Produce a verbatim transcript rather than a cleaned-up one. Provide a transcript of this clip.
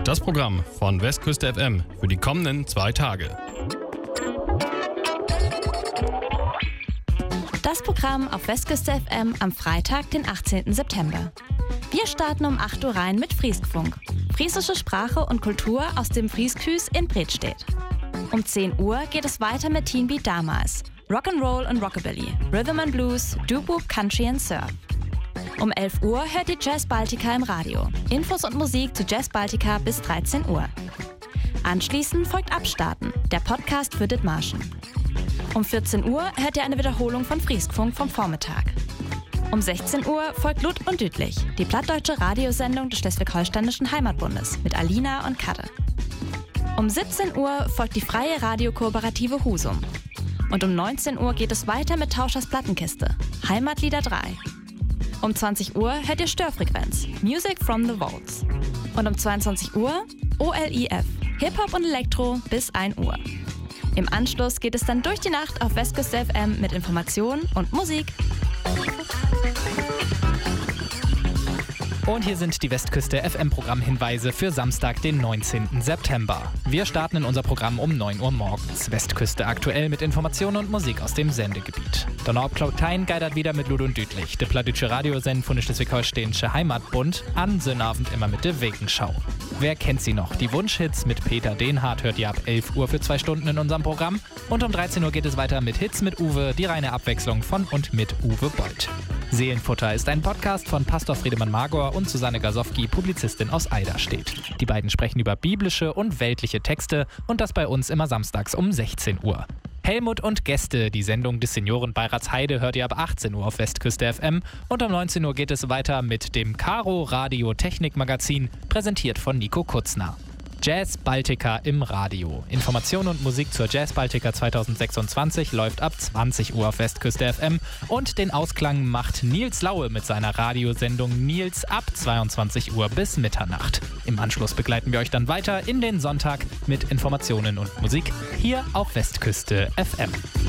Das Programm von Westküste F M für die kommenden zwei Tage. Das Programm auf Westküste F M am Freitag, den achtzehnten September. Wir starten um acht Uhr rein mit Frieskfunk. Friesische Sprache und Kultur aus dem Frieskhüs in Bredstedt. Um zehn Uhr geht es weiter mit Teen Beat damals. Rock'n'Roll und Rockabilly, Rhythm and Blues, Doo-Wop, Country and Surf. Um elf Uhr hört ihr Jazz Baltica im Radio. Infos und Musik zu Jazz Baltica bis dreizehn Uhr. Anschließend folgt Abstarten, der Podcast für Dithmarschen. Um vierzehn Uhr hört ihr eine Wiederholung von Frieskfunk vom Vormittag. Um sechzehn Uhr folgt Lud und Düdlich, die plattdeutsche Radiosendung des Schleswig-Holsteinischen Heimatbundes mit Alina und Kadde. Um siebzehn Uhr folgt die freie Radiokooperative Husum. Und um neunzehn Uhr geht es weiter mit Tauschers Plattenkiste, Heimatlieder drei. Um zwanzig Uhr hört ihr Störfrequenz, Music from the Vaults. Und um zweiundzwanzig Uhr O L I F, Hip-Hop und Elektro bis ein Uhr. Im Anschluss geht es dann durch die Nacht auf Westküste F M mit Informationen und Musik. Und hier sind die Westküste F M-Programmhinweise für Samstag, den neunzehnten September. Wir starten in unser Programm um neun Uhr morgens. Westküste aktuell mit Informationen und Musik aus dem Sendegebiet. Der Hauptklautein geidert wieder mit Lud und Düdlich, der plattdeutsche Radiosend von der Schleswig-Holsteinische Heimatbund, an Sonnabend immer mit der Wegenschau. Wer kennt sie noch? Die Wunschhits mit Peter Dehnhardt hört ihr ab elf Uhr für zwei Stunden in unserem Programm. Und um dreizehn Uhr geht es weiter mit Hits mit Uwe, die reine Abwechslung von und mit Uwe Bold. Seelenfutter ist ein Podcast von Pastor Friedemann Magor und Susanne Gasowski, Publizistin aus Eiderstedt. Die beiden sprechen über biblische und weltliche Texte und das bei uns immer samstags um sechzehn Uhr. Helmut und Gäste, die Sendung des Seniorenbeirats Heide, hört ihr ab achtzehn Uhr auf Westküste F M und um neunzehn Uhr geht es weiter mit dem Caro Radio Technik Magazin, präsentiert von Nico Kutzner. Jazz Baltica im Radio. Informationen und Musik zur Jazz Baltica zwanzig sechsundzwanzig läuft ab zwanzig Uhr auf Westküste F M und den Ausklang macht Nils Laue mit seiner Radiosendung Nils ab zweiundzwanzig Uhr bis Mitternacht. Im Anschluss begleiten wir euch dann weiter in den Sonntag mit Informationen und Musik hier auf Westküste F M.